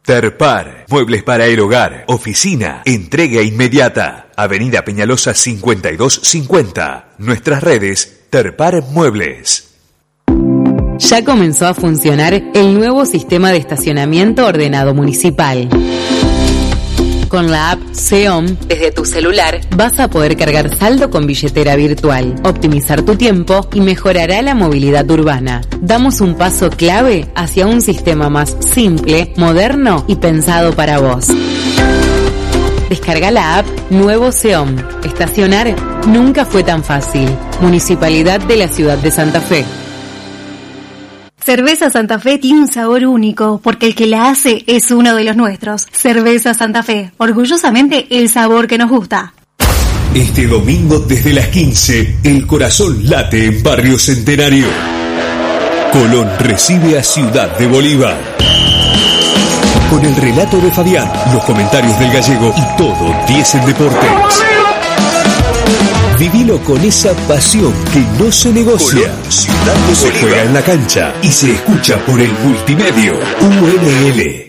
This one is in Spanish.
Terpar, muebles para el hogar, oficina, entrega inmediata. Avenida Peñalosa 5250. Nuestras redes, Terpar Muebles. Ya comenzó a funcionar el nuevo sistema de estacionamiento ordenado municipal. Con la app SEOM, desde tu celular, vas a poder cargar saldo con billetera virtual, optimizar tu tiempo y mejorará la movilidad urbana. Damos un paso clave hacia un sistema más simple, moderno y pensado para vos. Descarga la app Nuevo SEOM. Estacionar nunca fue tan fácil. Municipalidad de la Ciudad de Santa Fe. Cerveza Santa Fe tiene un sabor único, porque el que la hace es uno de los nuestros. Cerveza Santa Fe, orgullosamente el sabor que nos gusta. Este domingo desde las 15, el corazón late en Barrio Centenario. Colón recibe a Ciudad de Bolívar. Con el relato de Fabián, los comentarios del gallego y todo 10 en deportes. Vivilo con esa pasión que no se negocia. Ciudad de Bolívar. Se juega en la cancha y se escucha por el multimedio UNL.